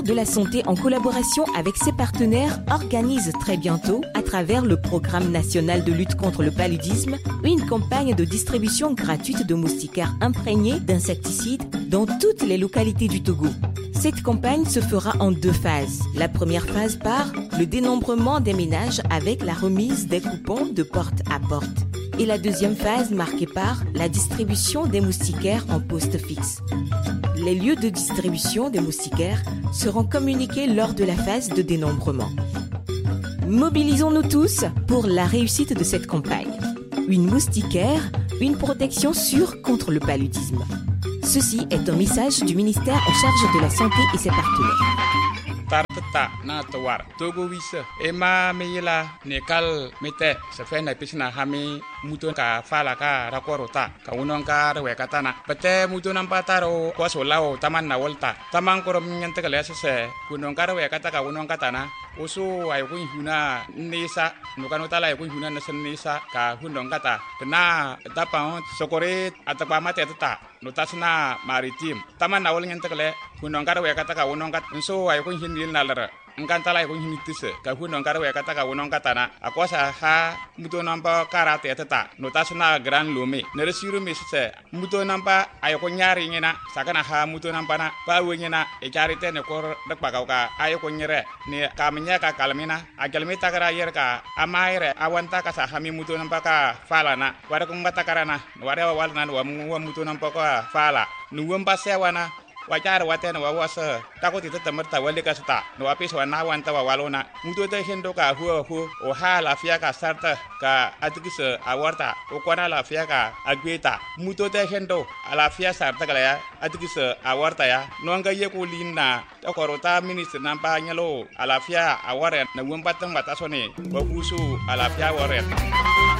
de la Santé, en collaboration avec ses partenaires, organise très bientôt, à travers le Programme national de lutte contre le paludisme, une campagne de distribution gratuite de moustiquaires imprégnés d'insecticides dans toutes les localités du Togo. Cette campagne se fera en 2 phases. La première phase par le dénombrement des ménages avec la remise des coupons de porte à porte. Et la deuxième phase marquée par la distribution des moustiquaires en poste fixe. Les lieux de distribution des moustiquaires seront communiqués lors de la phase de dénombrement. Mobilisons-nous tous pour la réussite de cette campagne. Une moustiquaire, une protection sûre contre le paludisme. Ceci est un message du ministère en charge de la Santé et ses partenaires. Tartata na tawar Togo wisa ema meyela nekal mete sefena pisna hami muton ka fala ka rakorota ka unon ka rewe katana pete muton ampataro kwaso lao taman na volta taman korom nyante kale se kunon ka rewe kataka unon katana oso ay kun huna nisa no kanota la kun huna nisa ka hundon kata na tapa sokore atapa mate tata no tasna maritim taman na wol nyante kale kunon ka rewe kataka unon kat so ay kun hin nalara ngantala ko hinitise ka huno ngarawe kataka wonon katana akwasa ha muto namba karate tata no tasna gran lome ne resiru misse muto namba ay ko nyari ngina sakana ha muto namba na ba wenyina e charite ne ko dakpa ka ay ko nyere ne kamnya ka kalmina agalmi takara yerka amaire awanta ka sa hami muto namba ka falana wara ko ngata karana wara walna wa muto namba ka fala nuwamba sewana wajar watena wawasa takoti temerta wale kasta no apis wana wanta walona muto te hendo ka hu o hala fia ka sarta ka atikise awarta o kwana la fia ka agweta muto te hendo ala fia sarta kala ya atikise awarta ya no anga ye ko linna to korota minister nampa nyalo ala fia aware na wumbatang batasone babusu ala fia aware